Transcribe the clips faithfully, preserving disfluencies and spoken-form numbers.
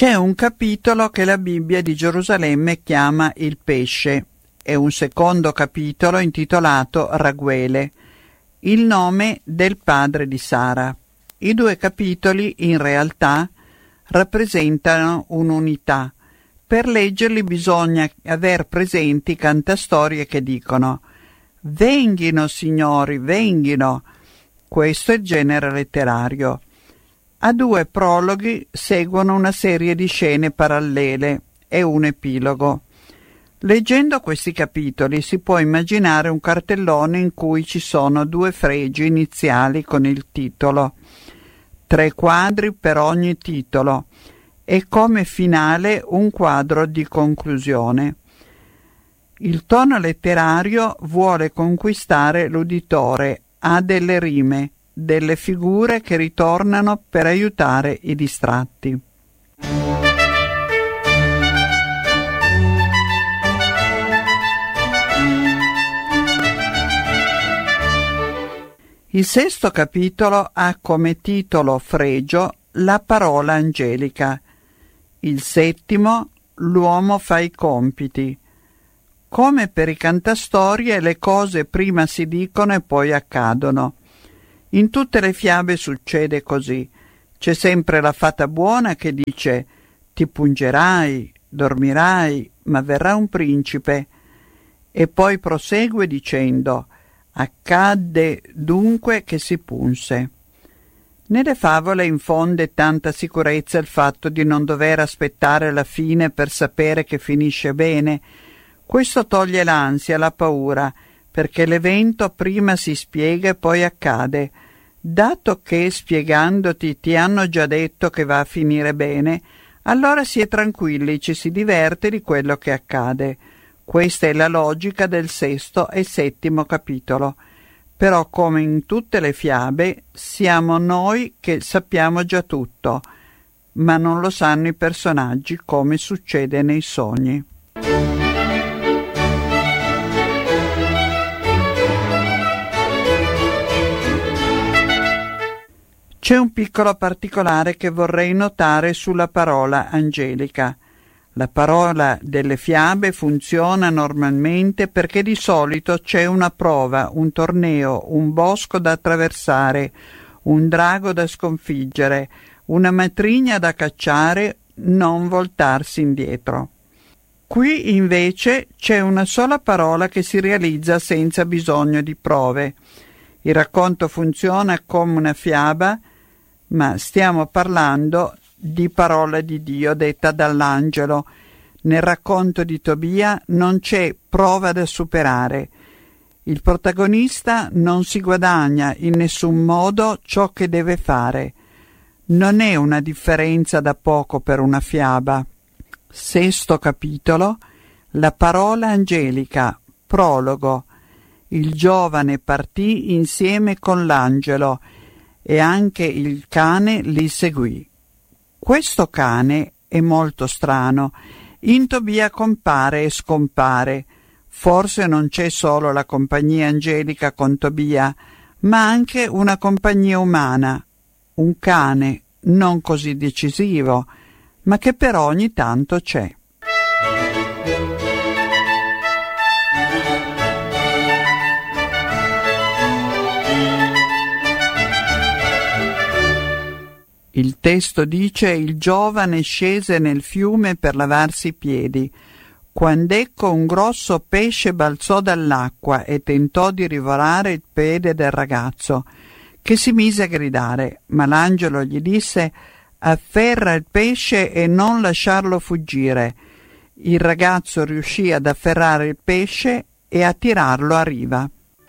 C'è un capitolo che la Bibbia di Gerusalemme chiama il pesce e un secondo capitolo intitolato Raguele, il nome del padre di Sara. I due capitoli in realtà rappresentano un'unità. Per leggerli bisogna aver presenti cantastorie che dicono «Venghino, signori, venghino». Questo è il genere letterario. A due prologhi seguono una serie di scene parallele e un epilogo. Leggendo questi capitoli si può immaginare un cartellone in cui ci sono due fregi iniziali con il titolo, tre quadri per ogni titolo e come finale un quadro di conclusione. Il tono letterario vuole conquistare l'uditore, ha delle rime, delle figure che ritornano per aiutare i distratti. Il sesto capitolo ha come titolo fregio la parola angelica. Il settimo, l'uomo fa i compiti. Come per i cantastorie, le cose prima si dicono e poi accadono. In tutte le fiabe succede così. C'è sempre la fata buona che dice «ti pungerai, dormirai, ma verrà un principe». E poi prosegue dicendo «accadde dunque che si punse». Nelle favole infonde tanta sicurezza il fatto di non dover aspettare la fine per sapere che finisce bene. Questo toglie l'ansia, la paura, perché l'evento prima si spiega e poi accade. Dato che, spiegandoti, ti hanno già detto che va a finire bene, allora si è tranquilli, ci si diverte di quello che accade. Questa è la logica del sesto e settimo capitolo. Però, come in tutte le fiabe, siamo noi che sappiamo già tutto, ma non lo sanno i personaggi, come succede nei sogni. C'è un piccolo particolare che vorrei notare sulla parola angelica. La parola delle fiabe funziona normalmente perché di solito c'è una prova, un torneo, un bosco da attraversare, un drago da sconfiggere, una matrigna da cacciare, non voltarsi indietro. Qui invece c'è una sola parola che si realizza senza bisogno di prove. Il racconto funziona come una fiaba, ma stiamo parlando di parola di Dio detta dall'angelo. Nel racconto di Tobia non c'è prova da superare. Il protagonista non si guadagna in nessun modo ciò che deve fare. Non è una differenza da poco per una fiaba. Sesto capitolo, la parola angelica, prologo. Il giovane partì insieme con l'angelo e anche il cane li seguì. Questo cane è molto strano. In Tobia compare e scompare. Forse non c'è solo la compagnia angelica con Tobia, ma anche una compagnia umana, un cane non così decisivo, ma che però ogni tanto c'è. Il testo dice «Il giovane scese nel fiume per lavarsi i piedi. Quand'ecco un grosso pesce balzò dall'acqua e tentò di divorare il piede del ragazzo, che si mise a gridare, ma l'angelo gli disse «Afferra il pesce e non lasciarlo fuggire». Il ragazzo riuscì ad afferrare il pesce e a tirarlo a riva.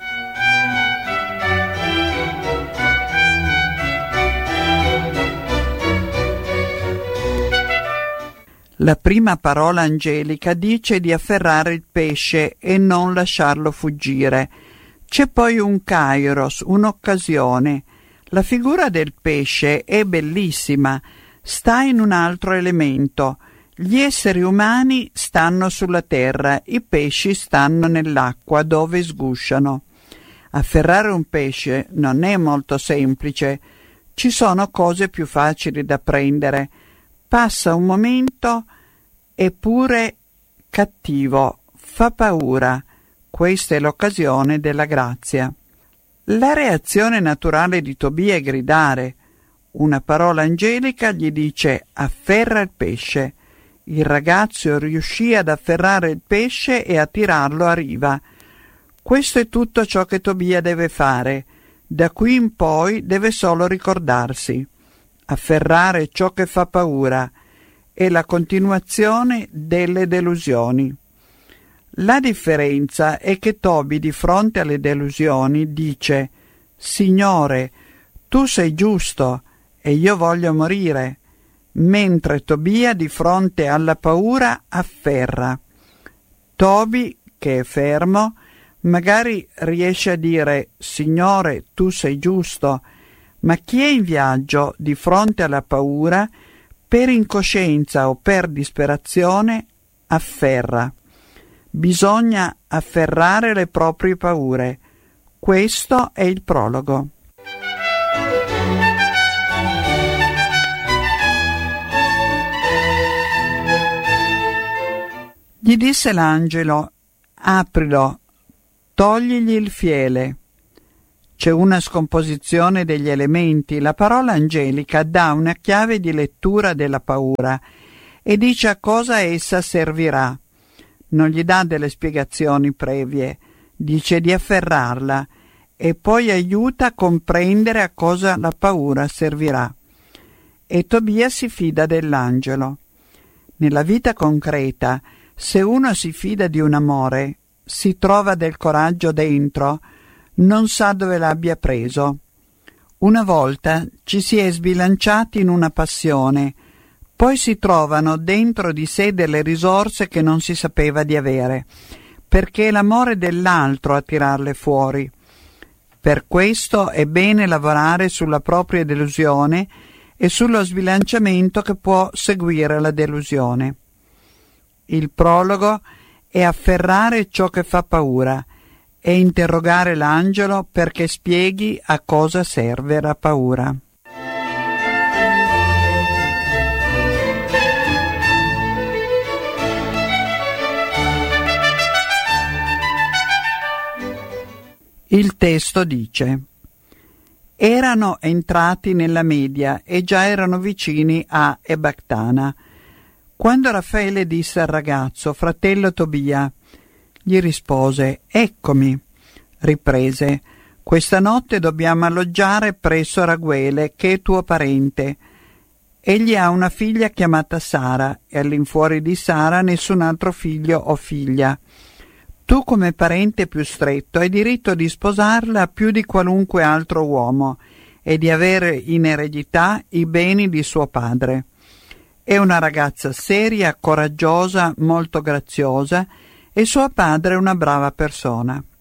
La prima parola angelica dice di afferrare il pesce e non lasciarlo fuggire. C'è poi un kairos, un'occasione. La figura del pesce è bellissima, sta in un altro elemento. Gli esseri umani stanno sulla terra, i pesci stanno nell'acqua dove sgusciano. Afferrare un pesce non è molto semplice. Ci sono cose più facili da prendere. Passa un momento, eppure cattivo, fa paura. Questa è l'occasione della grazia. La reazione naturale di Tobia è gridare. Una parola angelica gli dice: afferra il pesce. Il ragazzo riuscì ad afferrare il pesce e a tirarlo a riva. Questo è tutto ciò che Tobia deve fare. Da qui in poi deve solo ricordarsi. Afferrare ciò che fa paura è la continuazione delle delusioni. La differenza è che Tobi di fronte alle delusioni dice: Signore, tu sei giusto e io voglio morire, mentre Tobia di fronte alla paura afferra. Tobi, che è fermo, magari riesce a dire: Signore, tu sei giusto, ma chi è in viaggio di fronte alla paura, per incoscienza o per disperazione, afferra. Bisogna afferrare le proprie paure. Questo è il prologo. Gli disse l'angelo: aprilo, togligli il fiele. C'è una scomposizione degli elementi. La parola angelica dà una chiave di lettura della paura e dice a cosa essa servirà. Non gli dà delle spiegazioni previe, dice di afferrarla e poi aiuta a comprendere a cosa la paura servirà. E Tobia si fida dell'angelo. Nella vita concreta, se uno si fida di un amore, si trova del coraggio dentro, non sa dove l'abbia preso. Una volta ci si è sbilanciati in una passione, poi si trovano dentro di sé delle risorse che non si sapeva di avere, perché è l'amore dell'altro a tirarle fuori. Per questo è bene lavorare sulla propria delusione e sullo sbilanciamento che può seguire la delusione. Il prologo è afferrare ciò che fa paura e interrogare l'angelo perché spieghi a cosa serve la paura. Il testo dice: erano entrati nella media e già erano vicini a Ecbatana, quando Raffaele disse al ragazzo: fratello Tobia. Gli rispose: eccomi. Riprese: questa notte dobbiamo alloggiare presso Raguele, che è tuo parente. Egli ha una figlia chiamata Sara e all'infuori di Sara nessun altro figlio o figlia. Tu come parente più stretto hai diritto di sposarla più di qualunque altro uomo e di avere in eredità i beni di suo padre. È una ragazza seria, coraggiosa, molto graziosa e suo padre è una brava persona.